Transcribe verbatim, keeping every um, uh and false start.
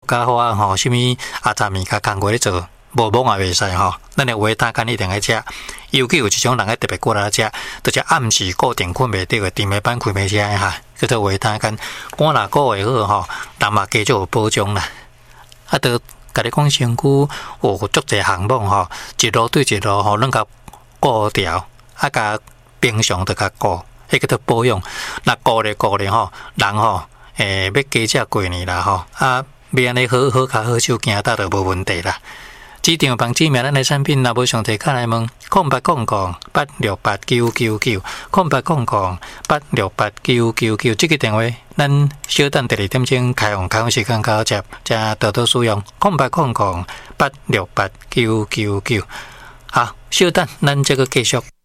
甲花吼，什么阿杂物甲工过咧做，无忙也袂使吼。咱的维他干一定爱食，尤其有一种人爱特别过来食，就是暗时固定困袂着的，滇暝班困袂食的哈，叫做维他干。肝若顾会好吼，人嘛加少有保障啦。啊，都甲你讲身躯有足侪项目吼，一路对一路吼，咱甲顾调，啊，甲平常着甲顾。迄个做保养，那顾咧顾咧吼，人吼，诶、欸，要加食过年啦吼，啊，要安尼好好脚好手行，搭就无问题啦。市场帮知名咱的产品，若无上提卡来问，空八空空八六八九九九，空八空空八六八九九九，这个电话咱小等第二点钟开放，开放时间交接，才得到使用。空八空空八六八九九九，好，小等咱这个继续。